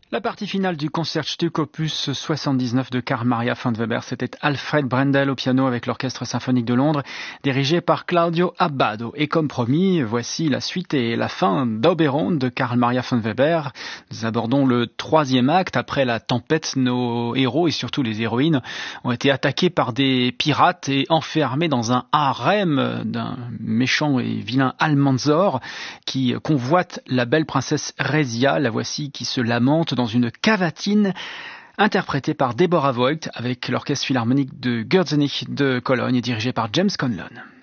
La partie finale du Concertstück opus 79 de Carl Maria von Weber, c'était Alfred Brendel au piano avec l'Orchestre symphonique de Londres, dirigé par Claudio Abbado. Et comme promis, voici la suite et la fin d'Oberon de Carl Maria von Weber. Nous abordons le troisième acte. Après la tempête, nos héros et surtout les héroïnes ont été attaqués par des pirates et enfermés dans un harem d'un méchant et vilain Almanzor qui convoite la belle princesse Rezia. La voici qui se lamente dans une cavatine interprétée par Deborah Voigt avec l'Orchestre philharmonique de Gürzenich de Cologne et dirigée par James Conlon.